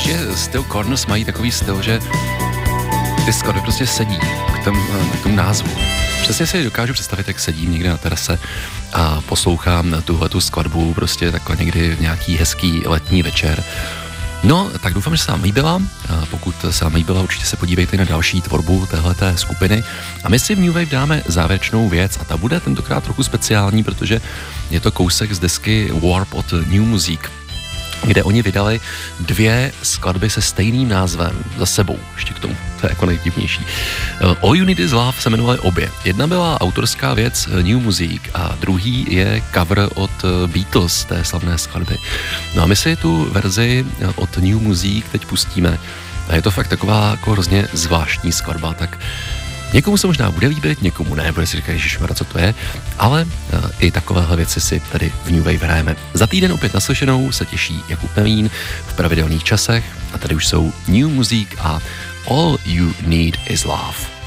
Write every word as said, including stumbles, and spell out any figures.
že styl Corners mají takový styl, že ty skladby prostě sedí k tomu, k tomu názvu. Přesně si dokážu představit, jak sedím někde na terase a poslouchám tuhletu skladbu prostě takhle někdy v nějaký hezký letní večer. No, tak doufám, že se vám líbila. A pokud se vám líbila, určitě se podívejte na další tvorbu téhleté skupiny. A my si v New Wave dáme závěrečnou věc a ta bude tentokrát trochu speciální, protože je to kousek z desky Warp od New Music, kde oni vydali dvě skladby se stejným názvem za sebou, ještě k tomu, to je jako nejdivnější. All You Need Is Love se jmenovaly obě. Jedna byla autorská věc New Music a druhý je cover od Beatles, té slavné skladby. No a my si tu verzi od New Music teď pustíme a je to fakt taková jako hrozně zvláštní skladba, tak někomu se možná bude líbit, někomu ne, bude si říkat, ježišmarja, co to je, ale uh, i takovéhle věci si tady v New Wave hrajeme. Za týden opět naslyšenou se těší Jakub Melín v pravidelných časech a tady už jsou New Music a All You Need Is Love.